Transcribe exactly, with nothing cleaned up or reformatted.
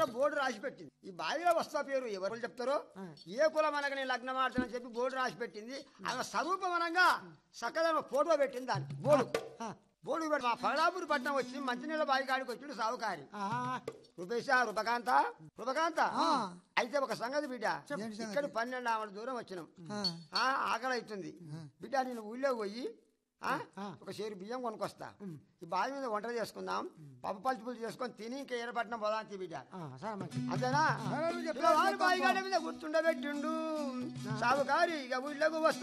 Board రాసి పెట్టింది. ఈ బావిలో వస్తా పేరు ఎవరు చెప్తారో ఏ కులం అనగా నేను లగ్నం ఆడుతానని చెప్పి బోర్డు రాసి పెట్టింది. ఆమె స్వరూపం అనగా సకల ఫోటో పెట్టింది దాన్ని బోర్డు బోర్డు పెట్టి మా పగడాపూరి పట్నం వచ్చి మంచినీళ్ళ బావి కాడికి వచ్చిండు సావుకారి. రూపేశ రూపకాంత రూపకాంత అయితే ఒక సంగతి బిడ్డ, ఇక్కడ పన్నెండు ఆమె దూరం వచ్చినాం, ఆకలి అవుతుంది బిడ్డ, నేను ఊళ్ళో పోయి ఒక షేరు బియ్యం కొనుక్కొస్తా, ఈ బావి మీద వంట చేసుకుందాం, పప్పు పలుచుపులు చేసుకొని తిని ఇంకా ఏరపట్నం పోదాంతి బిడ్డ, అంతేనా? బావి కాడ మీద గుర్తుండబెట్టిండు సావుకారి. ఇక ఊళ్ళోకి వస్తా